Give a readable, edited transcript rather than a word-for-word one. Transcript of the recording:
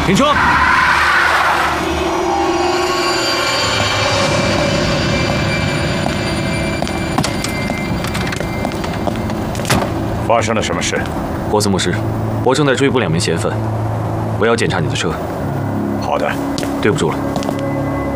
停车！ 发生了什么事？ 霍斯牧师，我正在追捕2名嫌犯，我要检查你的车。 好的。 对不住了。